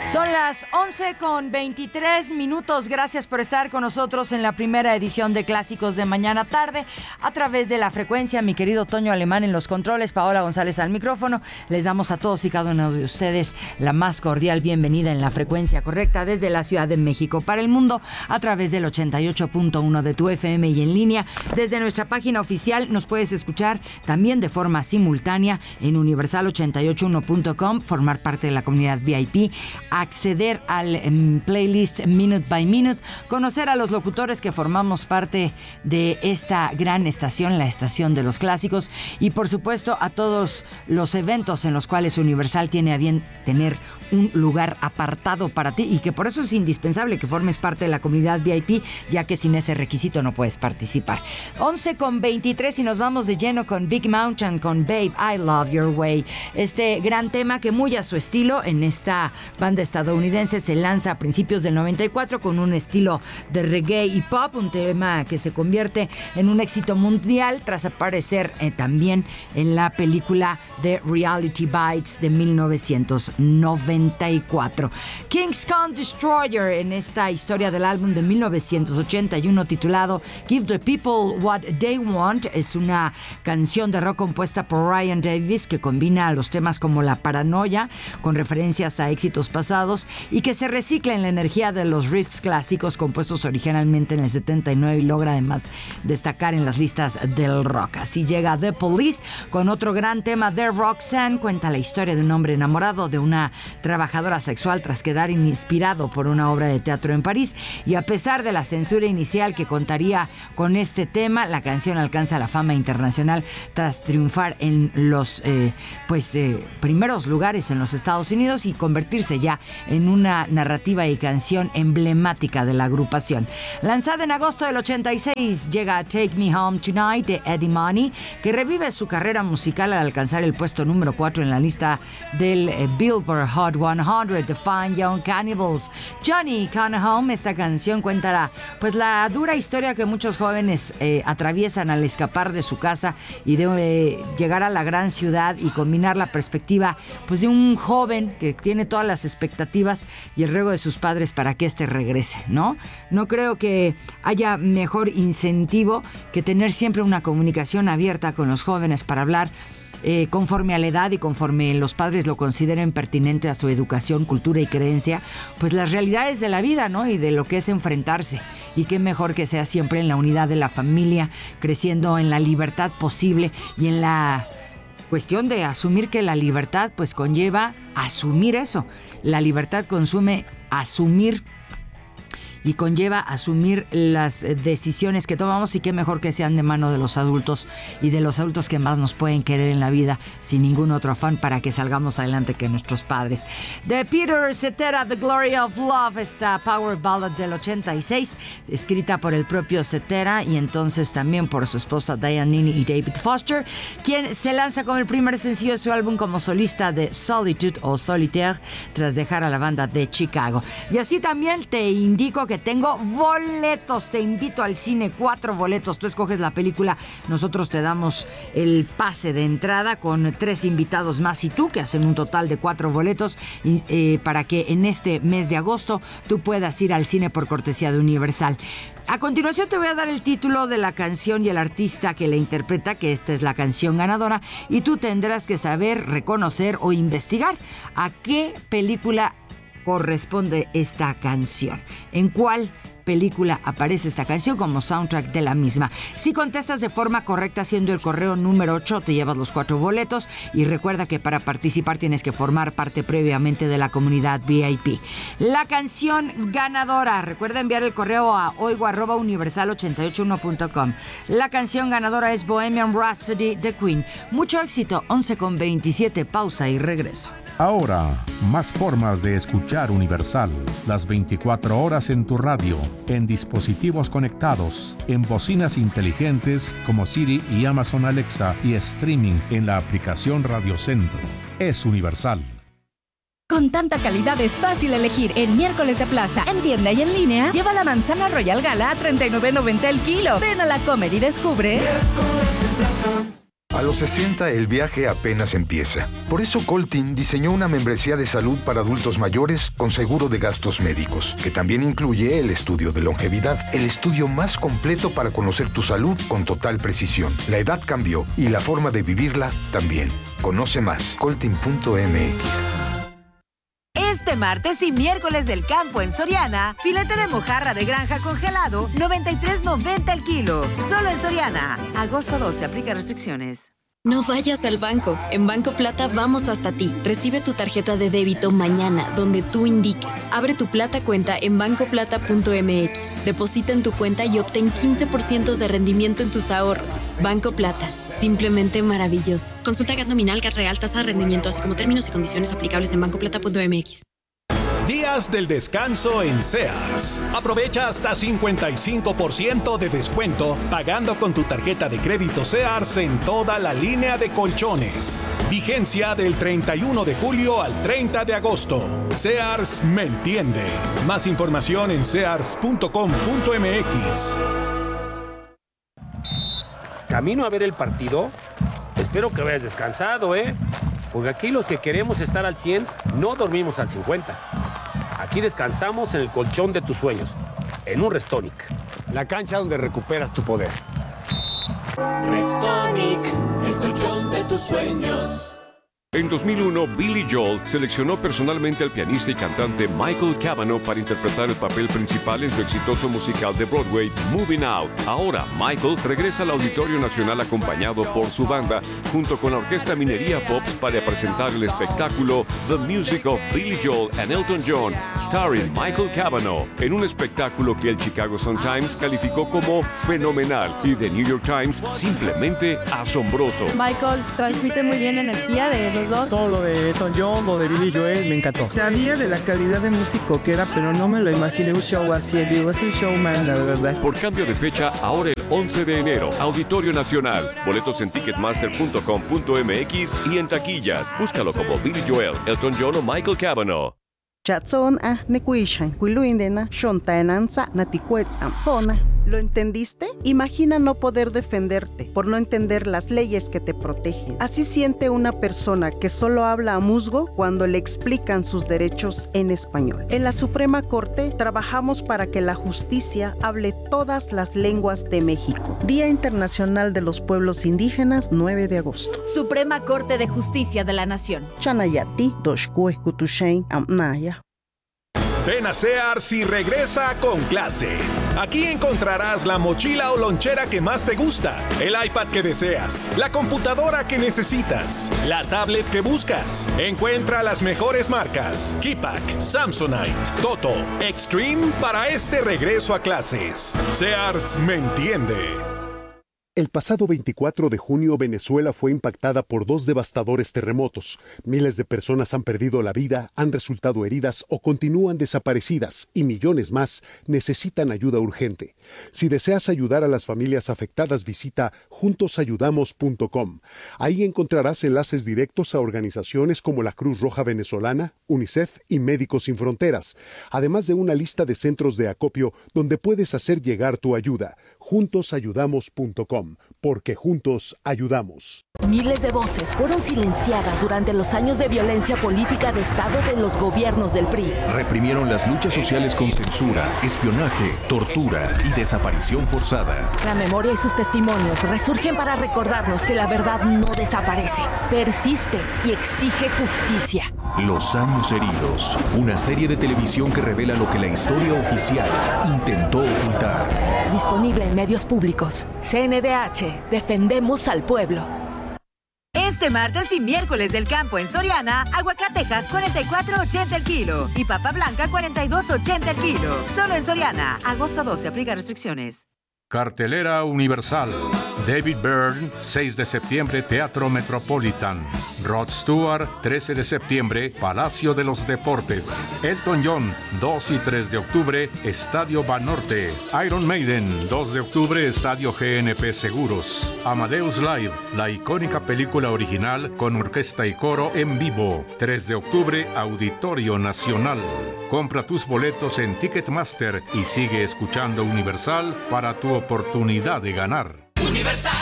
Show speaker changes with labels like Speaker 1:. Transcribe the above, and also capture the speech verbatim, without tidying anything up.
Speaker 1: Son las once con veintitrés minutos. Gracias por estar con nosotros en la primera edición de Clásicos de Mañana Tarde a través de la frecuencia. Mi querido Toño Alemán en los controles, Paola González al micrófono. Les damos a todos y cada uno de ustedes la más cordial bienvenida en la frecuencia correcta desde la Ciudad de México para el mundo a través del ochenta y ocho punto uno de tu F M y en línea. Desde nuestra página oficial nos puedes escuchar también de forma simultánea en universal ochenta y ocho uno punto com, formar parte de la comunidad V I P, acceder al um, playlist Minute by Minute, conocer a los locutores que formamos parte de esta gran estación, la estación de los clásicos, y por supuesto a todos los eventos en los cuales Universal tiene a bien tener un lugar apartado para ti y que por eso es indispensable que formes parte de la comunidad V I P, ya que sin ese requisito no puedes participar. once con veintitrés y nos vamos de lleno con Big Mountain, con Babe, I Love Your Way. Este gran tema que muy a su estilo en esta banda estadounidense se lanza a principios del noventa y cuatro con un estilo de reggae y pop, un tema que se convierte en un éxito mundial tras aparecer eh, también en la película de Reality Bites de mil novecientos noventa y cuatro. King's Con Destroyer en esta historia del álbum de mil novecientos ochenta y uno titulado Give the People What They Want es una canción de rock compuesta por Ryan Davis que combina los temas como la paranoia con referencias a éxitos pasados y que se recicla en la energía de los riffs clásicos compuestos originalmente en el setenta y nueve y logra además destacar en las listas del rock. Así llega The Police con otro gran tema de Roxanne. Cuenta la historia de un hombre enamorado de una trabajadora sexual tras quedar inspirado por una obra de teatro en París, y a pesar de la censura inicial que contaría con este tema, la canción alcanza la fama internacional tras triunfar en los eh, pues eh, primeros lugares en los Estados Unidos y convertirse ya en una narrativa y canción emblemática de la agrupación. Lanzada en agosto del ochenta y seis, llega Take Me Home Tonight de Eddie Money, que revive su carrera musical al alcanzar el puesto número cuatro en la lista del eh, Billboard Hot cien de Fine Young Cannibals. Johnny Come Home, esta canción cuenta la, pues la dura historia que muchos jóvenes eh, atraviesan al escapar de su casa y de eh, llegar a la gran ciudad y combinar la perspectiva pues de un joven que tiene todas las expectativas y el ruego de sus padres para que éste regrese, ¿no? No creo que haya mejor incentivo que tener siempre una comunicación abierta con los jóvenes para hablar Eh, conforme a la edad y conforme los padres lo consideren pertinente a su educación, cultura y creencia, pues las realidades de la vida, ¿no? Y de lo que es enfrentarse. Y qué mejor que sea siempre en la unidad de la familia, creciendo en la libertad posible y en la cuestión de asumir que la libertad pues conlleva asumir eso. La libertad consume asumir y conlleva asumir las decisiones que tomamos, y qué mejor que sean de mano de los adultos y de los adultos que más nos pueden querer en la vida sin ningún otro afán para que salgamos adelante que nuestros padres. De Peter Cetera, The Glory of Love, esta power ballad del ochenta y seis, escrita por el propio Cetera y entonces también por su esposa Diane Nini y David Foster, quien se lanza como el primer sencillo de su álbum como solista de Solitude o Solitaire tras dejar a la banda de Chicago. Y así también te indico que tengo boletos, te invito al cine, cuatro boletos, tú escoges la película, nosotros te damos el pase de entrada con tres invitados más y tú, que hacen un total de cuatro boletos y, eh, para que en este mes de agosto tú puedas ir al cine por cortesía de Universal. A continuación te voy a dar el título de la canción y el artista que la interpreta, que esta es la canción ganadora, y tú tendrás que saber, reconocer o investigar a qué película corresponde esta canción. ¿En cuál película aparece esta canción como soundtrack de la misma? Si contestas de forma correcta haciendo el correo número ocho, te llevas los cuatro boletos, y recuerda que para participar tienes que formar parte previamente de la comunidad V I P. La canción ganadora, recuerda enviar el correo a oigo arroba universal ochenta y ocho uno punto com. La canción ganadora es Bohemian Rhapsody de Queen. Mucho éxito. Once con veintisiete, pausa y regreso.
Speaker 2: Ahora, más formas de escuchar Universal. Las veinticuatro horas en tu radio, en dispositivos conectados, en bocinas inteligentes como Siri y Amazon Alexa y streaming en la aplicación Radio Centro. Es Universal.
Speaker 3: Con tanta calidad es fácil elegir. En miércoles de plaza, en tienda y en línea, lleva la manzana Royal Gala a treinta y nueve noventa el kilo. Ven a la Comer y descubre. Miércoles de plaza.
Speaker 4: A los sesenta el viaje apenas empieza. Por eso Coltin diseñó una membresía de salud para adultos mayores con seguro de gastos médicos, que también incluye el estudio de longevidad, el estudio más completo para conocer tu salud con total precisión. La edad cambió y la forma de vivirla también. Conoce más, coltin punto m x.
Speaker 5: Este martes y miércoles del campo en Soriana, filete de mojarra de granja congelado, noventa y tres noventa el kilo. Solo en Soriana. Agosto doce, aplica restricciones.
Speaker 6: No vayas al banco. En Banco Plata vamos hasta ti. Recibe tu tarjeta de débito mañana, donde tú indiques. Abre tu Plata cuenta en banco plata punto m x. Deposita en tu cuenta y obtén quince por ciento de rendimiento en tus ahorros. Banco Plata. Simplemente maravilloso. Consulta G A T nominal, G A T real, tasa de rendimiento, así como términos y condiciones aplicables en banco plata punto m x.
Speaker 7: Días del descanso en Sears. Aprovecha hasta cincuenta y cinco por ciento de descuento pagando con tu tarjeta de crédito Sears en toda la línea de colchones. Vigencia del treinta y uno de julio al treinta de agosto. Sears me entiende. Más información en sears punto com punto m x.
Speaker 8: Camino a ver el partido. Espero que hayas descansado, ¿eh? Porque aquí los que queremos estar al cien, no dormimos al cincuenta. Aquí descansamos en el colchón de tus sueños, en un Restonic.
Speaker 9: La cancha donde recuperas tu poder.
Speaker 10: Restonic, el colchón de tus sueños.
Speaker 11: En dos mil uno, Billy Joel seleccionó personalmente al pianista y cantante Michael Cavanaugh para interpretar el papel principal en su exitoso musical de Broadway, Moving Out. Ahora, Michael regresa al Auditorio Nacional acompañado por su banda, junto con la Orquesta Minería Pops, para presentar el espectáculo The Music of Billy Joel and Elton John, starring Michael Cavanaugh, en un espectáculo que el Chicago Sun-Times calificó como fenomenal y The New York Times simplemente asombroso.
Speaker 12: Michael transmite muy bien energía de los dos.
Speaker 13: Todo lo de Elton John, lo de Billy Joel, me encantó.
Speaker 14: Sabía de la calidad de músico que era, pero no me lo imaginé un show así. Digo, es un showman, la verdad.
Speaker 11: Por cambio de fecha, ahora el once de enero, Auditorio Nacional. Boletos en ticketmaster punto com punto m x y en taquillas. Búscalo como Billy Joel, Elton John o Michael Cavanaugh.
Speaker 15: Chatson a nekuishan, kuiluindena, shontaenanza, naticuetzam, hona. ¿Lo entendiste? Imagina no poder defenderte por no entender las leyes que te protegen. Así siente una persona que solo habla a musgo cuando le explican sus derechos en español. En la Suprema Corte trabajamos para que la justicia hable todas las lenguas de México. Día Internacional de los Pueblos Indígenas, nueve de agosto.
Speaker 3: Suprema Corte de Justicia de la Nación.
Speaker 15: Chanayati, Doshkue, Kutushain, Amnaya.
Speaker 7: Ven a Sears y regresa con clase. Aquí encontrarás la mochila o lonchera que más te gusta, el iPad que deseas, la computadora que necesitas, la tablet que buscas. Encuentra las mejores marcas: Keypack, Samsonite, Toto, Extreme para este regreso a clases. Sears me entiende.
Speaker 16: El pasado veinticuatro de junio, Venezuela fue impactada por dos devastadores terremotos. Miles de personas han perdido la vida, han resultado heridas o continúan desaparecidas, y millones más necesitan ayuda urgente. Si deseas ayudar a las familias afectadas, visita juntos ayudamos punto com. Ahí encontrarás enlaces directos a organizaciones como la Cruz Roja Venezolana, UNICEF y Médicos Sin Fronteras, además de una lista de centros de acopio donde puedes hacer llegar tu ayuda. juntos ayudamos punto com. Porque juntos ayudamos.
Speaker 3: Miles de voces fueron silenciadas durante los años de violencia política de Estado de los gobiernos del P R I.
Speaker 2: Reprimieron las luchas sociales con censura, espionaje, tortura y desaparición forzada.
Speaker 3: La memoria y sus testimonios resurgen para recordarnos que la verdad no desaparece, persiste y exige justicia.
Speaker 2: Los años heridos, una serie de televisión que revela lo que la historia oficial intentó ocultar.
Speaker 3: Disponible en medios públicos. C N D H, defendemos al pueblo.
Speaker 5: Este martes y miércoles del campo en Soriana, aguacatejas cuarenta y cuatro ochenta el kilo y papa blanca cuarenta y dos ochenta el kilo. Solo en Soriana. Agosto doce, aplica restricciones.
Speaker 2: Cartelera Universal. David Byrne, seis de septiembre, Teatro Metropolitan. Rod Stewart, trece de septiembre, Palacio de los Deportes. Elton John, dos y tres de octubre, Estadio Banorte. Iron Maiden, dos de octubre, Estadio G N P Seguros. Amadeus Live, la icónica película original con orquesta y coro en vivo. tres de octubre, Auditorio Nacional. Compra tus boletos en Ticketmaster y sigue escuchando Universal para tu oportunidad de ganar.
Speaker 10: Universal.